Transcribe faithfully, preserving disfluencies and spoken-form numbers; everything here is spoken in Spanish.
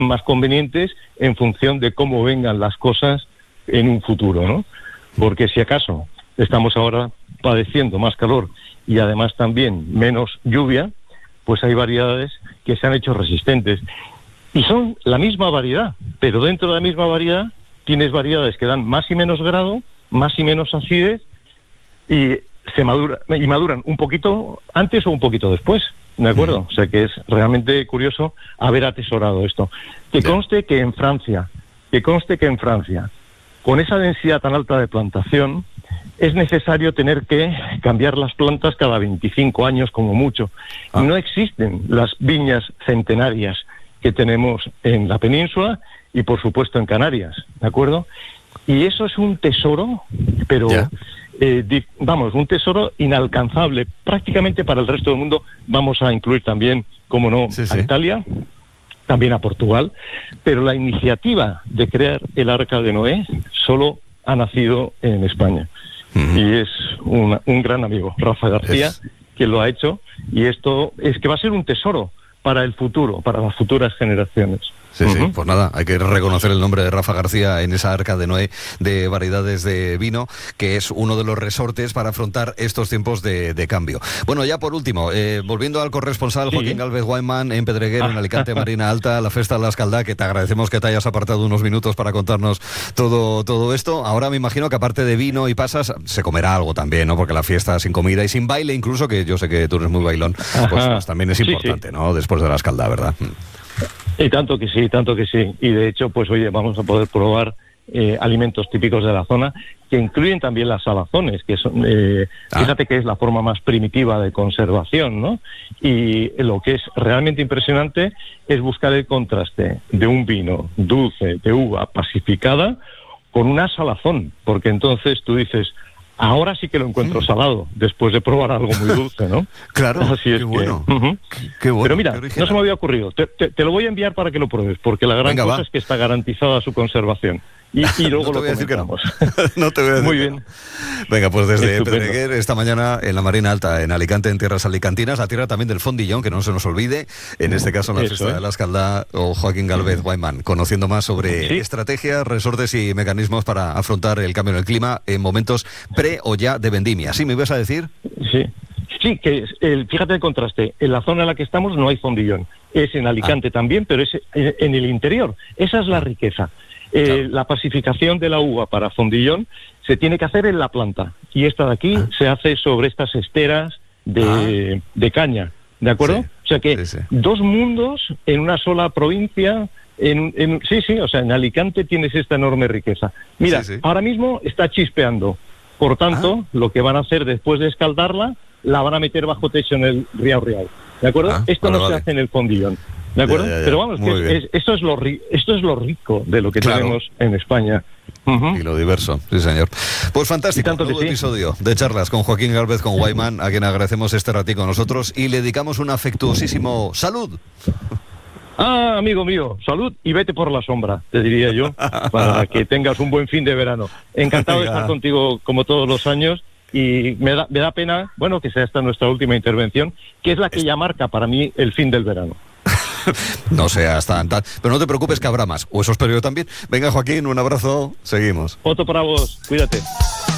más convenientes en función de cómo vengan las cosas en un futuro, ¿no? Porque si acaso estamos ahora padeciendo más calor y además también menos lluvia, pues hay variedades que se han hecho resistentes. Y son la misma variedad, pero dentro de la misma variedad tienes variedades que dan más y menos grado, más y menos acidez, y se madura, y maduran un poquito antes o un poquito después, ¿de acuerdo? O sea que es realmente curioso haber atesorado esto. Que conste que en Francia, que conste que en Francia, con esa densidad tan alta de plantación, es necesario tener que cambiar las plantas cada veinticinco años como mucho. Ah. No existen las viñas centenarias que tenemos en la península y por supuesto en Canarias, ¿de acuerdo? Y eso es un tesoro, pero eh, di, vamos, un tesoro inalcanzable prácticamente para el resto del mundo. Vamos a incluir también, como no, sí, sí. a Italia, también a Portugal, pero la iniciativa de crear el Arca de Noé solo ha nacido en España. Uh-huh. Y es una, un gran amigo, Rafa García, es... que lo ha hecho, y esto es que va a ser un tesoro para el futuro, para las futuras generaciones. Sí, uh-huh. sí, pues nada, hay que reconocer el nombre de Rafa García en esa Arca de Noé de variedades de vino, que es uno de los resortes para afrontar estos tiempos de, de cambio. Bueno, ya por último, eh, volviendo al corresponsal sí. Joaquín Gálvez Weinman en Pedreguer, en Alicante, Marina Alta, la Festa de la Escaldá, que te agradecemos que te hayas apartado unos minutos para contarnos todo, todo esto. Ahora me imagino que aparte de vino y pasas, se comerá algo también, ¿no? Porque la fiesta sin comida y sin baile, incluso, que yo sé que tú eres muy bailón, pues, pues también es importante, sí, sí. ¿no? Después de la Escaldá, ¿verdad? Y tanto que sí, tanto que sí. Y de hecho, pues oye, vamos a poder probar eh, alimentos típicos de la zona, que incluyen también las salazones, que son, eh, ah. fíjate que es la forma más primitiva de conservación, ¿no? Y lo que es realmente impresionante es buscar el contraste de un vino dulce, de uva pacificada, con una salazón, porque entonces tú dices, ahora sí que lo encuentro salado, después de probar algo muy dulce, ¿no? Claro, así es qué bueno. Que, uh-huh. Qué bueno. Pero mira, no se me había ocurrido. Te, te, te lo voy a enviar para que lo pruebes, porque la gran Venga, cosa va. es que está garantizada su conservación. Y, y luego no lo comentamos. No. no te voy a decir Muy que bien. No. Venga, pues desde Estupendo. Pedreguer, esta mañana en la Marina Alta, en Alicante, en tierras alicantinas, la tierra también del fondillón, que no se nos olvide, en este caso en la Eso, Fiesta ¿eh? de la Escaldá, o Joaquín Gálvez Weinman, conociendo más sobre ¿Sí? estrategias, resortes y mecanismos para afrontar el cambio en el clima en momentos pre o ya de vendimia. ¿Sí me ibas a decir? Sí. Sí, que el, fíjate el contraste. En la zona en la que estamos no hay fondillón. Es en Alicante ah. también, pero es en, en el interior. Esa es la riqueza. Eh, claro. La pacificación de la uva para fondillón se tiene que hacer en la planta. Y esta de aquí ah. se hace sobre estas esteras de, ah. de caña. ¿De acuerdo? Sí. O sea que sí, sí. dos mundos en una sola provincia. En, en, sí, sí, o sea, en Alicante tienes esta enorme riqueza. Mira, sí, sí. ahora mismo está chispeando. Por tanto, ah. lo que van a hacer después de escaldarla, la van a meter bajo techo en el Riau Riau. ¿De acuerdo? Ah, Esto vale, no vale. se hace en el fondillón. ¿De acuerdo? Ya, ya, ya. Pero vamos, que es, es, esto, es lo ri- esto es lo rico de lo que claro. tenemos en España. Uh-huh. Y lo diverso, sí señor. Pues fantástico, tanto nuevo sí. episodio de charlas con Joaquín Gálvez, con Weinman, a quien agradecemos este ratico con nosotros y le dedicamos un afectuosísimo salud. Ah, amigo mío, salud y vete por la sombra, te diría yo, para que tengas un buen fin de verano. Encantado de estar contigo como todos los años. Y me da, me da pena, bueno, que sea esta nuestra última intervención, que es la que ya marca para mí el fin del verano. No seas tan, tan... Pero no te preocupes que habrá más, o eso espero yo también. Venga, Joaquín, un abrazo, seguimos. Otro para vos, cuídate.